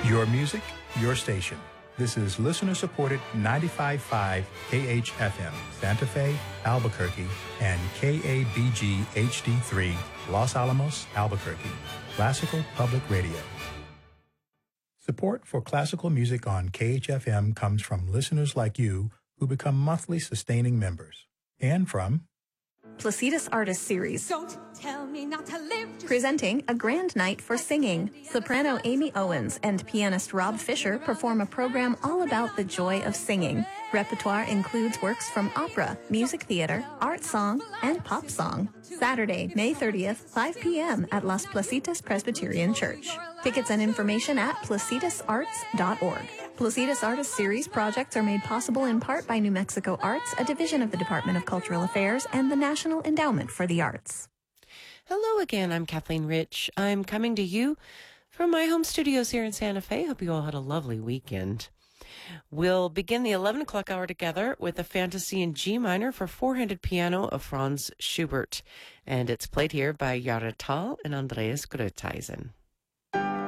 Your music, your station. This is listener-supported 95.5 KHFM, Santa Fe, Albuquerque, and KABG HD3, Los Alamos, Albuquerque. Classical Public Radio. Support for classical music on KHFM comes from listeners like you who become monthly sustaining members. And from Placitas Artist Series. Don't tell me not to live. Presenting A Grand Night for Singing. Soprano Amy Owens and pianist Rob Fisher perform a program all about the joy of singing. Repertoire includes works from opera, music theater, art song, and pop song. Saturday, May 30th, 5 p.m. at Las Placitas Presbyterian Church. Tickets and information at placitasarts.org. Placitas Artist Series projects are made possible in part by New Mexico Arts, a division of the Department of Cultural Affairs, and the National Endowment for the Arts. Hello again, I'm Kathleen Rich. I'm coming to you from my home studios here in Santa Fe. Hope you all had a lovely weekend. We'll begin the 11 o'clock hour together with a fantasy in G minor for four-handed piano of Franz Schubert. And it's played here by Jara Tal and Andreas Grötheisen.